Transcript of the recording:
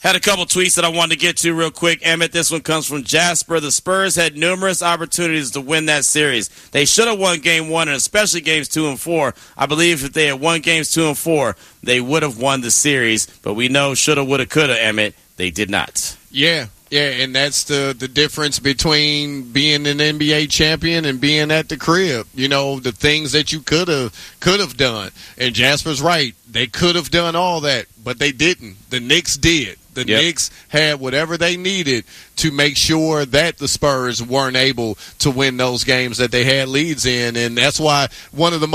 Had a couple tweets that I wanted to get to real quick. Emmett, this one comes from Jasper. The Spurs had numerous opportunities to win that series. They should have won Game 1 and especially Games 2 and 4. I believe if they had won Games 2 and 4, they would have won the series. But we know shoulda, woulda, coulda, Emmett. They did not. Yeah, and that's the difference between being an NBA champion and being at the crib. You know, the things that you could have done. And Jasper's right. They could have done all that, but they didn't. The Knicks did. The Knicks had whatever they needed to make sure that the Spurs weren't able to win those games that they had leads in. And that's why one of the